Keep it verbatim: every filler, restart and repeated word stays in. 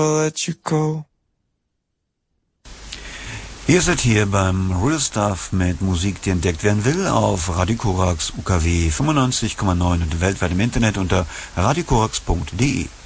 let you go. Ihr seid hier beim Real Stuff mit Musik, die entdeckt werden will, auf Radio Korax U K W fünfundneunzig Komma neun und weltweit im Internet unter radiokorax punkt de.